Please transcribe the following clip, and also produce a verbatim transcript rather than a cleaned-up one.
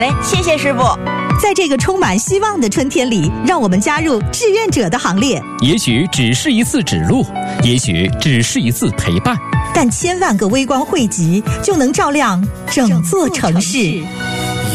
来，谢谢师傅。 在这个充满希望的春天里，让我们加入志愿者的行列。 也许只是一次指路，也许只是一次陪伴， 但千万个微光汇集，就能照亮整座城市。